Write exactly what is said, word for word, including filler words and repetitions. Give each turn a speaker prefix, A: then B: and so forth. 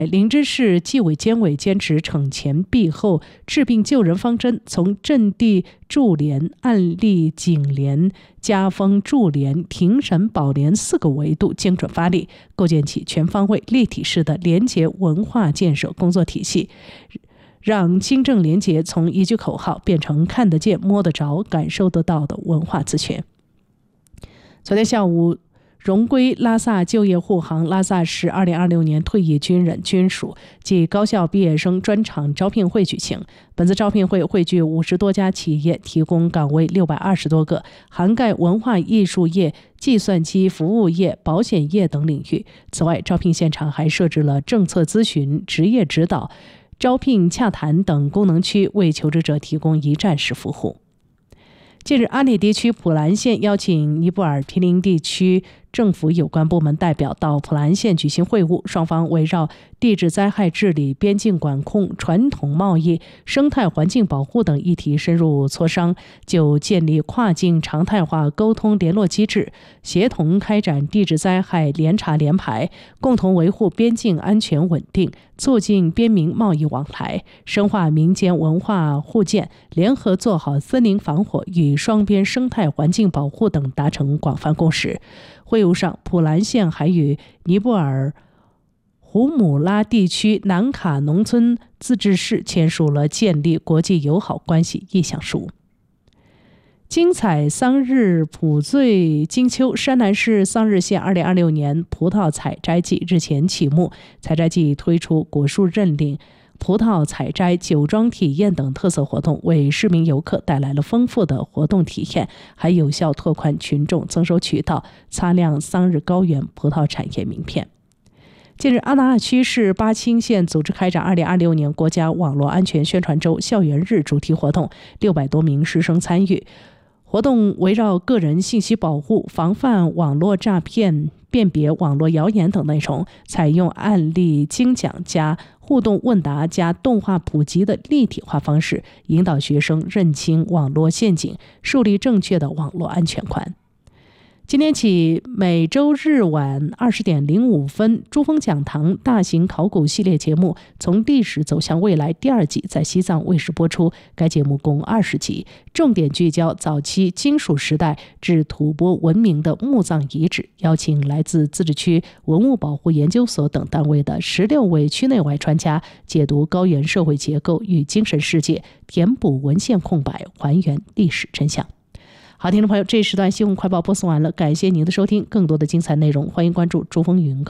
A: 林芝市纪委监委坚持惩前毖后、治病救人方针，从阵地驻联、案例警联、家风驻联、庭审保联四个维度精准发力，构建起全方位立体式的廉洁文化建设工作体系，让清正廉洁从一句口号变成看得见、摸得着、感受得到的文化自权。昨天下午，荣归拉萨就业护航拉萨市二零二六年退役军人军属及高校毕业生专场招聘会举行。本次招聘会汇聚五十多家企业，提供岗位六百二十多个，涵盖文化艺术业、计算机服务业、保险业等领域。此外，招聘现场还设置了政策咨询、职业指导、招聘洽谈等功能区，为求职者提供一站式服务。近日，阿里地区普兰县邀请尼泊尔毗邻地区政府有关部门代表到普兰县举行会晤，双方围绕地质灾害治理、边境管控、传统贸易、生态环境保护等议题深入磋商，就建立跨境常态化沟通联络机制，协同开展地质灾害联查联排，共同维护边境安全稳定，促进边民贸易往来，深化民间文化互鉴，联合做好森林防火与双边生态环境保护等达成广泛共识。会晤上，普兰县还与尼泊尔胡姆拉地区南卡农村自治市签署了建立国际友好关系意向书。精彩桑日普醉金秋，山南市桑日县二零二六年葡萄采摘季日前启幕，采摘季推出果树认领、葡萄采摘、酒庄体验等特色活动，为市民游客带来了丰富的活动体验，还有效拓宽群众增收渠道，擦亮桑日高原葡萄产业名片。近日，阿那亚区市巴清县组织开展二零二六年国家网络安全宣传周校园日主题活动，六百多名师生参与。活动围绕个人信息保护、防范网络诈骗、辨别网络谣言等内容，采用案例精讲加互动问答加动画普及的立体化方式，引导学生认清网络陷阱，树立正确的网络安全观。今天起，每周日晚二十点零五分，珠峰讲堂大型考古系列节目《从历史走向未来》第二季在西藏卫视播出。该节目共二十集，重点聚焦早期金属时代至吐蕃文明的墓葬遗址，邀请来自自治区文物保护研究所等单位的十六位区内外专家，解读高原社会结构与精神世界，填补文献空白，还原历史真相。好，听众朋友，这一时段新闻快报播送完了，感谢您的收听。更多的精彩内容，欢迎关注珠峰云。